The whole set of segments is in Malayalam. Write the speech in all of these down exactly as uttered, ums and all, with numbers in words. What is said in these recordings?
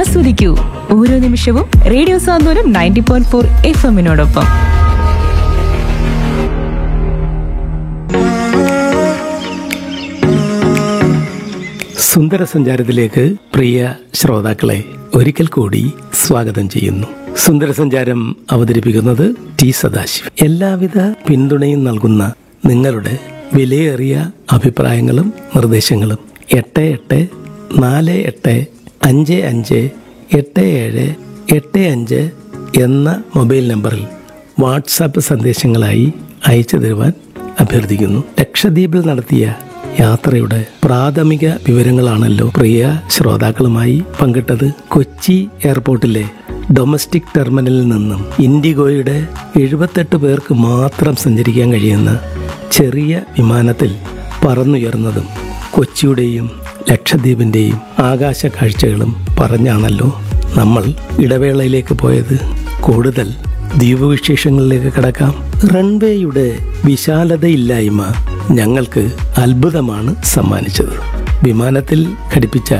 ആസ്വദിക്കൂ ഓരോ നിമിഷവും റേഡിയോ സാന്ത്വനം നയൻറ്റി പോയിന്റ് ഫോർ എഫ് എമ്മിനോടൊപ്പം. സുന്ദര സഞ്ചാരത്തിലേക്ക് പ്രിയ ശ്രോതാക്കളെ ഒരിക്കൽ കൂടി സ്വാഗതം ചെയ്യുന്നു. സുന്ദര സഞ്ചാരം അവതരിപ്പിക്കുന്നത് ടി സദാശിവൻ. എല്ലാവിധ പിന്തുണയും നൽകുന്ന നിങ്ങളുടെ വിലയേറിയ അഭിപ്രായങ്ങളും നിർദ്ദേശങ്ങളും എട്ട് എട്ട് നാല് എട്ട് അഞ്ച് അഞ്ച് എട്ട് ഏഴ് എട്ട് അഞ്ച് എന്ന മൊബൈൽ നമ്പറിൽ വാട്സാപ്പ് സന്ദേശങ്ങളായി അയച്ചു തരുവാൻ അഭ്യർത്ഥിക്കുന്നു. ലക്ഷദ്വീപിൽ നടത്തിയ യാത്രയുടെ പ്രാഥമിക വിവരങ്ങളാണല്ലോ പ്രിയ ശ്രോതാക്കളുമായി പങ്കിട്ടത്. കൊച്ചി എയർപോർട്ടിലെ ഡൊമസ്റ്റിക് ടെർമിനലിൽ നിന്നും ഇൻഡിഗോയുടെ എഴുപത്തെട്ട് പേർക്ക് മാത്രം സഞ്ചരിക്കാൻ കഴിയുന്ന ചെറിയ വിമാനത്തിൽ പറന്നുയർന്നതും കൊച്ചിയുടെയും ലക്ഷദ്വീപിൻ്റെയും ആകാശ കാഴ്ചകളും പറഞ്ഞാണല്ലോ നമ്മൾ ഇടവേളയിലേക്ക് പോയത്. കൂടുതൽ ദ്വീപ് വിശേഷങ്ങളിലേക്ക് കടക്കാം. റൺവേയുടെ വിശാലതയില്ലായ്മ ഞങ്ങൾക്ക് അത്ഭുതമാണ് സമ്മാനിച്ചത്. വിമാനത്തിൽ ഘടിപ്പിച്ച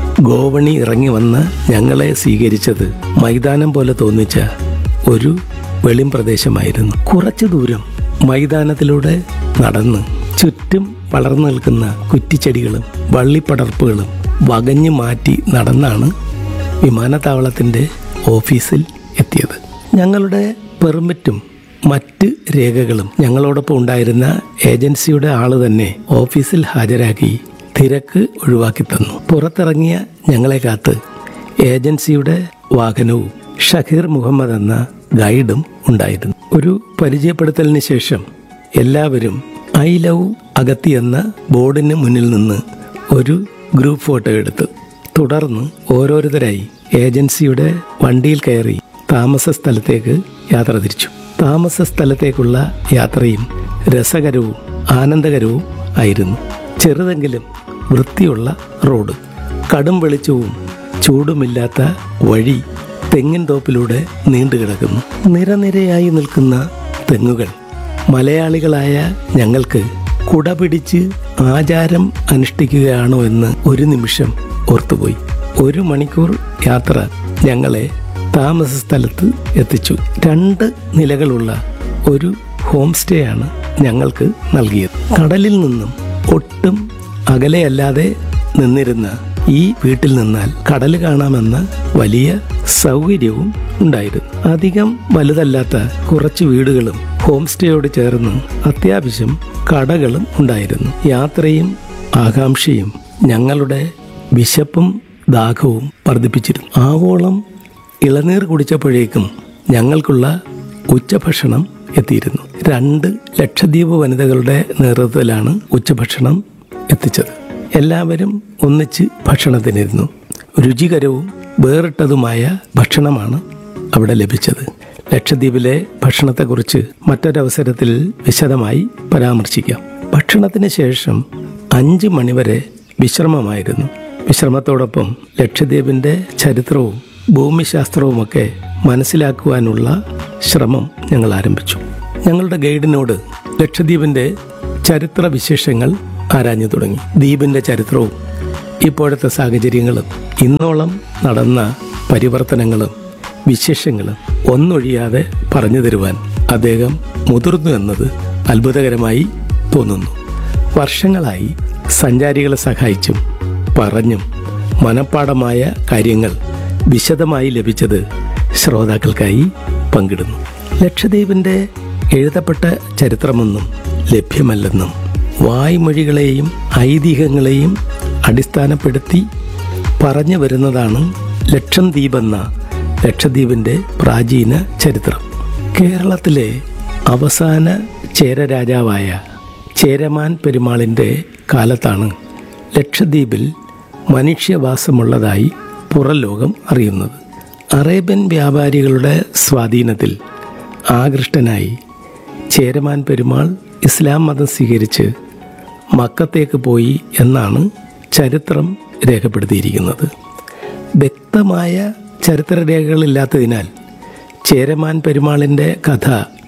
ഗോവണി ഇറങ്ങി വന്ന് ഞങ്ങളെ സ്വീകരിച്ചത് മൈതാനം പോലെ തോന്നിച്ച ഒരു വെളിം പ്രദേശമായിരുന്നു. കുറച്ചു ദൂരം മൈതാനത്തിലൂടെ നടന്ന് ചുറ്റും വളർന്നു നിൽക്കുന്ന കുറ്റിച്ചെടികളും വള്ളിപ്പടർപ്പുകളും വകഞ്ഞു മാറ്റി നടന്നാണ് വിമാനത്താവളത്തിൻ്റെ ഓഫീസിൽ എത്തിയത്. ഞങ്ങളുടെ പെർമിറ്റും മറ്റ് രേഖകളും ഞങ്ങളോടൊപ്പം ഉണ്ടായിരുന്ന ഏജൻസിയുടെ ആള് തന്നെ ഓഫീസിൽ ഹാജരാക്കി തിരക്ക് ഒഴിവാക്കി തന്നു. പുറത്തിറങ്ങിയ ഞങ്ങളെ കാത്ത് ഏജൻസിയുടെ വാഹനവും ഷഹീർ മുഹമ്മദ് എന്ന ഗൈഡും ഉണ്ടായിരുന്നു. ഒരു പരിചയപ്പെടുത്തലിന് ശേഷം എല്ലാവരും ഐ ലവ് അഗത്തി എന്ന ബോർഡിന് മുന്നിൽ നിന്ന് ഒരു ഗ്രൂപ്പ് ഫോട്ടോ എടുത്തു. തുടർന്ന് ഓരോരുത്തരായി ഏജൻസിയുടെ വണ്ടിയിൽ കയറി താമസ സ്ഥലത്തേക്ക് യാത്ര തിരിച്ചു. താമസ സ്ഥലത്തേക്കുള്ള യാത്രയും രസകരവും ആനന്ദകരവും ആയിരുന്നു. ചെറുതെങ്കിലും വൃത്തിയുള്ള റോഡ്, കടും വെളിച്ചവും ചൂടുമില്ലാത്ത വഴി തെങ്ങിൻ തോപ്പിലൂടെ നീണ്ടുകിടക്കുന്നു. നിരനിരയായി നിൽക്കുന്ന തെങ്ങുകൾ മലയാളികളായ ഞങ്ങൾക്ക് കുട പിടിച്ച് ആചാരം അനുഷ്ഠിക്കുകയാണോ എന്ന് ഒരു നിമിഷം ഓർത്തുപോയി. ഒരു മണിക്കൂർ യാത്ര ഞങ്ങളെ താമസ സ്ഥലത്ത് എത്തിച്ചു. രണ്ട് നിലകളുള്ള ഒരു ഹോം സ്റ്റേ ആണ് ഞങ്ങൾക്ക് നൽകിയത്. കടലിൽ നിന്നും ഒട്ടും അകലെയല്ലാതെ നിന്നിരുന്ന ഈ വീട്ടിൽ നിന്നാൽ കടൽ കാണാമെന്ന വലിയ സൗകര്യവും ഉണ്ടായിരുന്നു. അധികം വലുതല്ലാത്ത കുറച്ച് വീടുകളും ഹോം സ്റ്റേയോട് ചേർന്ന് അത്യാവശ്യം കടകളും ഉണ്ടായിരുന്നു. യാത്രയും ആകാംക്ഷയും ഞങ്ങളുടെ വിശപ്പും ദാഹവും വർദ്ധിപ്പിച്ചിരുന്നു. ആവോളം ഇളനീർ കുടിച്ചപ്പോഴേക്കും ഞങ്ങൾക്കുള്ള ഉച്ചഭക്ഷണം എത്തിയിരുന്നു. രണ്ട് ലക്ഷദ്വീപ് വനിതകളുടെ നേതൃത്വത്തിലാണ് ഉച്ചഭക്ഷണം എത്തിച്ചത്. എല്ലാവരും ഒന്നിച്ച് ഭക്ഷണത്തിനിരുന്നു. രുചികരവും വേറിട്ടതുമായ ഭക്ഷണമാണ് അവിടെ ലഭിച്ചത്. ലക്ഷദ്വീപിലെ ഭക്ഷണത്തെക്കുറിച്ച് മറ്റൊരവസരത്തിൽ വിശദമായി പരാമർശിക്കാം. ഭക്ഷണത്തിന് ശേഷം അഞ്ച് മണിവരെ വിശ്രമമായിരുന്നു. വിശ്രമത്തോടൊപ്പം ലക്ഷദ്വീപിൻ്റെ ചരിത്രവും ഭൂമിശാസ്ത്രവുമൊക്കെ മനസ്സിലാക്കുവാനുള്ള ശ്രമം ഞങ്ങൾ ആരംഭിച്ചു. ഞങ്ങളുടെ ഗൈഡിനോട് ലക്ഷദ്വീപിൻ്റെ ചരിത്ര വിശേഷങ്ങൾ ആരാഞ്ഞു തുടങ്ങി. ദ്വീപിൻ്റെ ചരിത്രവും ഇപ്പോഴത്തെ സാഹചര്യങ്ങളും ഇന്നോളം നടന്ന പരിവർത്തനങ്ങളും വിശേഷങ്ങളും ഒന്നൊഴിയാതെ പറഞ്ഞു തരുവാൻ അദ്ദേഹം മുതിർന്നു എന്നത് അത്ഭുതകരമായി തോന്നുന്നു. വർഷങ്ങളായി സഞ്ചാരികളെ സഹായിച്ചും പറഞ്ഞും മനഃപ്പാഠമായ കാര്യങ്ങൾ വിശദമായി ലഭിച്ചത് ശ്രോതാക്കൾക്കായി പങ്കിടുന്നു. ലക്ഷദ്വീപിൻ്റെ എഴുതപ്പെട്ട ചരിത്രമൊന്നും ലഭ്യമല്ലെന്നും വായ്മൊഴികളെയും ഐതിഹ്യങ്ങളെയും അടിസ്ഥാനപ്പെടുത്തി പറഞ്ഞു വരുന്നതാണ് ലക്ഷദ്വീപ് എന്ന ലക്ഷദ്വീപിൻ്റെ പ്രാചീന ചരിത്രം. കേരളത്തിലെ അവസാന ചേര രാജാവായ ചേരമാൻ പെരുമാളിൻ്റെ കാലത്താണ് ലക്ഷദ്വീപിൽ മനുഷ്യവാസമുള്ളതായി പുറംലോകം അറിയുന്നത്. അറേബ്യൻ വ്യാപാരികളുടെ സ്വാധീനത്തിൽ ആകൃഷ്ടനായി ചേരമാൻ പെരുമാൾ ഇസ്ലാം മതം സ്വീകരിച്ച് മക്കത്തേക്ക് പോയി എന്നാണ് ചരിത്രം രേഖപ്പെടുത്തിയിരിക്കുന്നത്. വ്യക്തമായ ചരിത്രരേഖകളില്ലാത്തതിനാൽ ചേരമാൻ പെരുമാളിൻ്റെ കഥ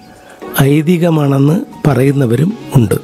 ഐതിഹ്യമാണെന്ന് പറയുന്നവരും ഉണ്ട്.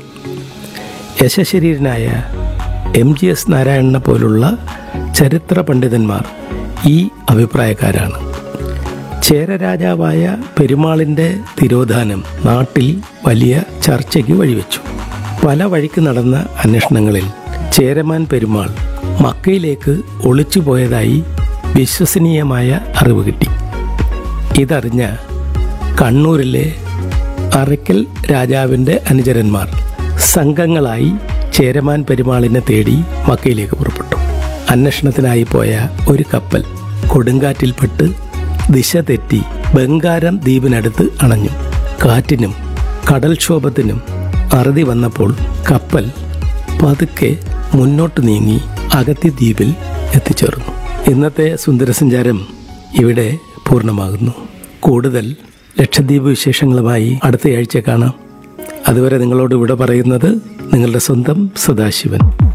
യശശരീരനായ എം ജി എസ് നാരായണനെ പോലുള്ള ചരിത്ര പണ്ഡിതന്മാർ ഈ അഭിപ്രായക്കാരാണ്. ചേര രാജാവായ പെരുമാളിൻ്റെ തിരോധാനം നാട്ടിൽ വലിയ ചർച്ചയ്ക്ക് വഴിവെച്ചു. പല വഴിക്ക് നടന്ന അന്വേഷണങ്ങളിൽ ചേരമാൻ പെരുമാൾ മക്കയിലേക്ക് ഒളിച്ചു പോയതായി വിശ്വസനീയമായ അറിവ് കിട്ടി. ഇതറിഞ്ഞ കണ്ണൂരിലെ അറയ്ക്കൽ രാജാവിൻ്റെ അനുചരന്മാർ സംഘങ്ങളായി ചേരമാൻ പെരുമാളിനെ തേടി മക്കയിലേക്ക് പുറപ്പെട്ടു. അന്വേഷണത്തിനായി പോയ ഒരു കപ്പൽ കൊടുങ്കാറ്റിൽപ്പെട്ട് ദിശ തെറ്റി ബംഗാരം ദ്വീപിനടുത്ത് അണഞ്ഞു. കാറ്റിനും കടൽക്ഷോഭത്തിനും അറുതി വന്നപ്പോൾ കപ്പൽ പതുക്കെ മുന്നോട്ട് നീങ്ങി അഗത്തി ദ്വീപിൽ എത്തിച്ചേർന്നു. ഇന്നത്തെ സുന്ദരസഞ്ചാരം ഇവിടെ പൂർണ്ണമാകുന്നു. കൂടുതൽ ലക്ഷദ്വീപ് വിശേഷങ്ങളുമായി അടുത്തയാഴ്ച കാണാം. അതുവരെ നിങ്ങളോട് ഇവിടെ പറയുന്നത് നിങ്ങളുടെ സ്വന്തം സദാശിവൻ.